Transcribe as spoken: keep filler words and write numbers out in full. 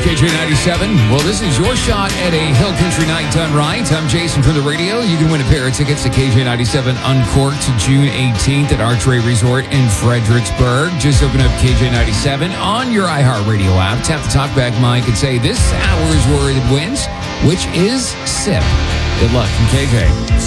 K J ninety-seven. Well, this is your shot at a Hill Country night done right. I'm Jason from the radio. You can win a pair of tickets to K J ninety-seven Uncorked June eighteenth at Archway Resort in Fredericksburg. Just open up K J ninety-seven on your iHeartRadio app. Tap the talkback mic and say this hour's word wins, which is S I P. Good luck from K J.